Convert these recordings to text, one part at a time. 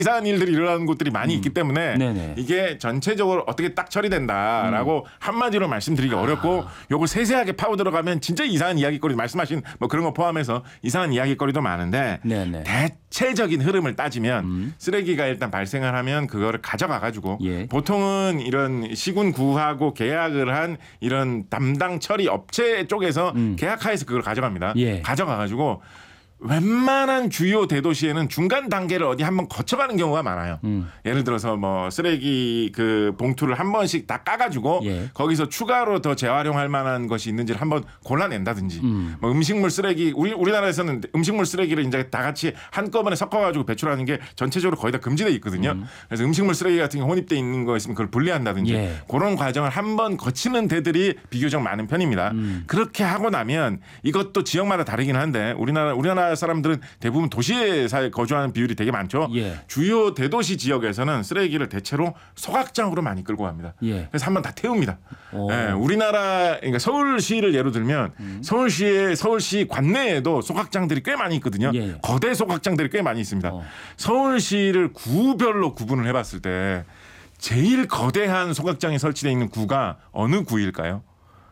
이상한 일들이 일어나는 곳들이 많이 있기 때문에 네네. 이게 전체적으로 어떻게 딱 처리된다라고 한마디로 말씀드리기 어렵고 요걸 세세하게 파고 들어가면 진짜 이상한 이야기거리 말씀하신 뭐 그런 거 포함해서 이상한 이야기거리도 많은데 네네. 대체적인 흐름을 따지면 쓰레기가 일단 발생을 하면 그거를 가져가 가지고 예. 보통은 이런 시군구하고 계약을 한 이런 담당 처리 업체 쪽에서 계약하에서 그걸 가져갑니다. 예. 가져가 가지고 웬만한 주요 대도시에는 중간 단계를 어디 한번 거쳐가는 경우가 많아요. 예를 들어서 뭐 쓰레기 그 봉투를 한 번씩 다 까가지고 예. 거기서 추가로 더 재활용할 만한 것이 있는지를 한번 골라낸다든지 뭐 음식물 쓰레기 우리나라에서는 음식물 쓰레기를 이제 다 같이 한꺼번에 섞어가지고 배출하는 게 전체적으로 거의 다 금지돼 있거든요. 그래서 음식물 쓰레기 같은 게 혼입돼 있는 거 있으면 그걸 분리한다든지 예. 그런 과정을 한번 거치는 데들이 비교적 많은 편입니다. 그렇게 하고 나면 이것도 지역마다 다르긴 한데 우리나라 사람들은 대부분 도시에 거주하는 비율이 되게 많죠. 예. 주요 대도시 지역에서는 쓰레기를 대체로 소각장으로 많이 끌고 갑니다. 예. 그래서 한번 다 태웁니다. 예, 우리나라 그러니까 서울시를 예로 들면 서울시 관내에도 소각장들이 꽤 많이 있거든요. 예. 거대 소각장들이 꽤 많이 있습니다. 서울시를 구별로 구분을 해봤을 때 제일 거대한 소각장이 설치되어 있는 구가 어느 구일까요?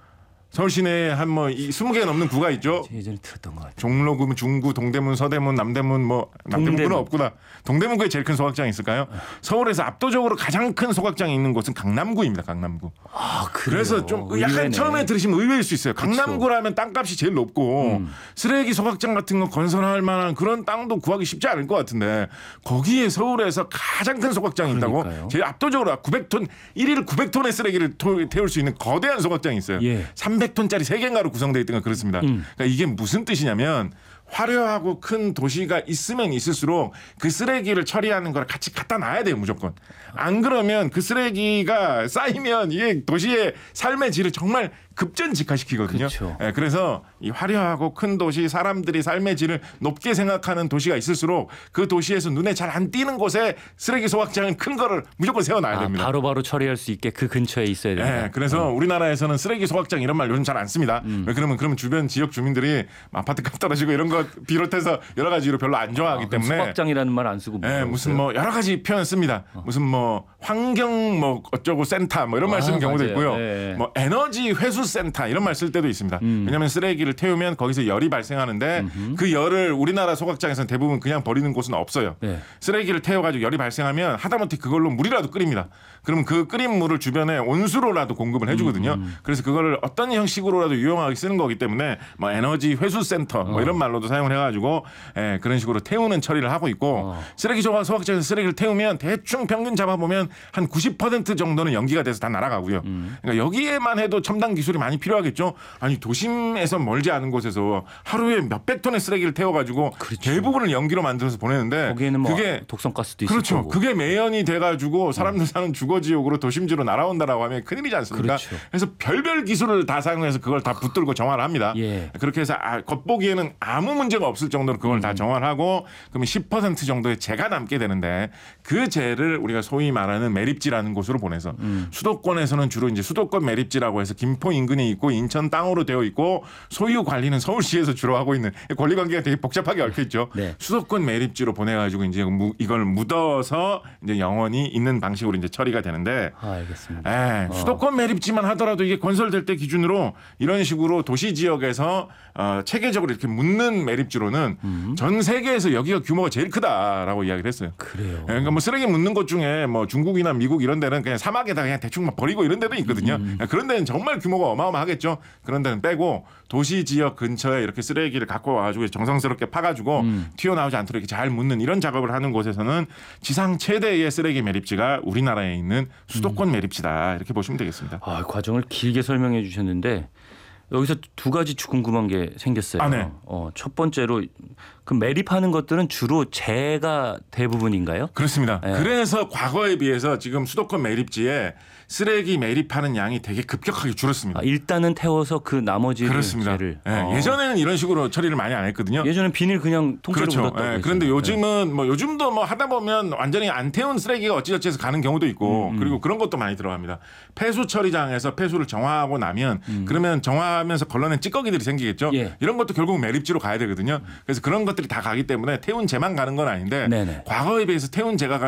서울 시내에 한 뭐 20개 넘는 구가 있죠. 예전에 들었던 것 같아요. 종로구, 중구, 동대문, 서대문, 남대문 뭐 남대문구는 없구나. 동대문구에 제일 큰 소각장이 있을까요? 서울에서 압도적으로 가장 큰 소각장이 있는 곳은 강남구입니다. 강남구. 아, 그래서 좀 약간 의외네. 처음에 들으시면 의외일 수 있어요. 그렇죠. 강남구라면 땅값이 제일 높고 쓰레기 소각장 같은 거 건설할 만한 그런 땅도 구하기 쉽지 않을 것 같은데 거기에 서울에서 가장 큰 소각장이 있다고? 그러니까요. 제일 압도적으로 900톤 1일 900톤의 쓰레기를 태울 수 있는 거대한 소각장이 있어요. 예. 300톤짜리 3개인가로 구성되어 있던 건 그렇습니다. 그러니까 이게 무슨 뜻이냐면 화려하고 큰 도시가 있으면 있을수록 그 쓰레기를 처리하는 걸 같이 갖다 놔야 돼요, 무조건. 안 그러면 그 쓰레기가 쌓이면 이게 도시의 삶의 질을 정말 급전직하시키거든요. 그렇죠. 예, 그래서 이 화려하고 큰 도시 사람들이 삶의 질을 높게 생각하는 도시가 있을수록 그 도시에서 눈에 잘 안 띄는 곳에 쓰레기 소각장은 큰 거를 무조건 세워놔야 됩니다. 바로바로 처리할 수 있게 그 근처에 있어야 된다. 네, 그래서 우리나라에서는 쓰레기 소각장 이런 말 요즘 잘 안 씁니다. 왜 그러면 주변 지역 주민들이 아파트 값 떨어지고 이런 거 비롯해서 여러 가지로 별로 안 좋아하기 때문에 소각장이라는 말 안 쓰고 네, 무슨 뭐 여러 가지 표현 씁니다. 무슨 뭐 환경 뭐 어쩌고 센터 뭐 이런 말 쓰는 경우도 맞아요. 있고요. 네. 뭐 에너지 회수 센터 이런 말 쓸 때도 있습니다. 왜냐하면 쓰레기를 태우면 거기서 열이 발생하는데 그 열을 우리나라 소각장에서는 대부분 그냥 버리는 곳은 없어요. 네. 쓰레기를 태워가지고 열이 발생하면 하다못해 그걸로 물이라도 끓입니다. 그러면 그 끓인 물을 주변에 온수로라도 공급을 해주거든요. 그래서 그거를 어떤 형식으로라도 유용하게 쓰는 거기 때문에 뭐 에너지 회수 센터 뭐 이런 말로도 사용을 해가지고 그런 식으로 태우는 처리를 하고 있고 쓰레기 소각장에서 쓰레기를 태우면 대충 평균 잡아보면 한 90% 정도는 연기가 돼서 다 날아가고요. 그러니까 여기에만 해도 첨단 기술이 많이 필요하겠죠. 아니 도심에서 멀지 않은 곳에서 하루에 몇백 톤의 쓰레기를 태워가지고 그렇죠. 대부분을 연기로 만들어서 보내는데 거기에는 뭐 그게 독성가스도 있을 그렇죠. 거고. 그게 매연이 돼가지고 사람들 사는 주거지역으로 도심지로 날아온다라고 하면 큰일이지 않습니까? 그렇죠. 그래서 별별 기술을 다 사용해서 그걸 다 붙들고 정화를 합니다. 예. 그렇게 해서 겉보기에는 아무 문제가 없을 정도로 그걸 다 정화를 하고 그러면 10% 정도의 재가 남게 되는데 그 재를 우리가 소위 말하는 매립지라는 곳으로 보내서 수도권에서는 주로 이제 수도권 매립지라고 해서 김포 인근에 있고 인천 땅으로 되어 있고 소유 관리는 서울시에서 주로 하고 있는 권리 관계가 되게 복잡하게 얽혀 있죠. 네. 수도권 매립지로 보내가지고 이제 이걸 묻어서 이제 영원히 있는 방식으로 이제 처리가 되는데. 알겠습니다. 수도권 매립지만 하더라도 이게 건설될 때 기준으로 이런 식으로 도시 지역에서 체계적으로 이렇게 묻는 매립지로는 전 세계에서 여기가 규모가 제일 크다라고 이야기를 했어요. 그래요. 그러니까 뭐 쓰레기 묻는 곳 중에 뭐 중국이나 미국 이런 데는 그냥 사막에다 그냥 대충 막 버리고 이런 데도 있거든요. 그런 데는 정말 규모가 어마어마하겠죠. 그런 데는 빼고 도시 지역 근처에 이렇게 쓰레기를 갖고 와가지고 정성스럽게 파가지고 튀어나오지 않도록 이렇게 잘 묻는 이런 작업을 하는 곳에서는 지상 최대의 쓰레기 매립지가 우리나라에 있는 수도권 매립지다 이렇게 보시면 되겠습니다. 과정을 길게 설명해 주셨는데 여기서 두 가지 궁금한 게 생겼어요. 네. 첫 번째로 그 매립하는 것들은 주로 재가 대부분인가요? 그렇습니다. 네. 그래서 과거에 비해서 지금 수도권 매립지에 쓰레기 매립하는 양이 되게 급격하게 줄었습니다. 일단은 태워서 그 나머지를 그렇습니다. 재를. 예전에는 이런 식으로 처리를 많이 안 했거든요. 예전엔 비닐 그냥 통째로 그렇죠. 묻었다고 그런데 했잖아요. 요즘은 뭐 요즘도 뭐 하다 보면 완전히 안 태운 쓰레기가 어찌저찌해서 가는 경우도 있고 그리고 그런 것도 많이 들어갑니다. 폐수 처리장에서 폐수를 정화하고 나면 그러면 정화하면서 걸러낸 찌꺼기들이 생기겠죠. 예. 이런 것도 결국 매립지로 가야 되거든요. 그래서 그런 것들 것들이 다 가기 때문에 태운제만 가는 건 아닌데 네네. 과거에 비해서 태운제가